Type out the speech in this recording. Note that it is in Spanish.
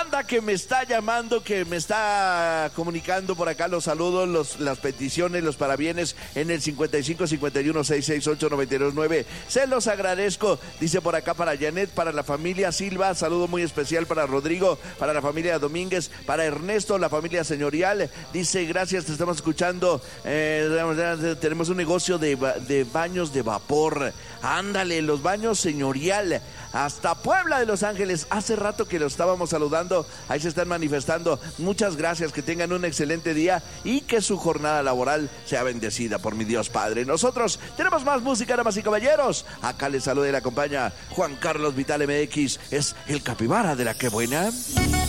banda que me está llamando, que me está comunicando por acá los saludos, las peticiones, los parabienes en el 55 51 668 929. Se los agradezco. Dice por acá para Janet, para la familia Silva, saludo muy especial para Rodrigo, para la familia Domínguez, para Ernesto, la familia Señorial. Dice, gracias, te estamos escuchando. Tenemos un negocio de baños de vapor. Ándale, los baños Señorial. Hasta Puebla de Los Ángeles. Hace rato que lo estábamos saludando. Ahí se están manifestando. Muchas gracias. Que tengan un excelente día y que su jornada laboral sea bendecida por mi Dios Padre. Nosotros tenemos más música, damas y caballeros. Acá les saluda y le acompaña Juan Carlos Vital MX. Es el capibara de la que buena.